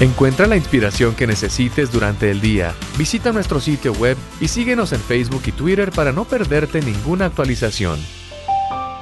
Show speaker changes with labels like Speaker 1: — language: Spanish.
Speaker 1: Encuentra la inspiración que necesites durante el día. Visita nuestro sitio web y síguenos en Facebook y Twitter para no perderte ninguna actualización.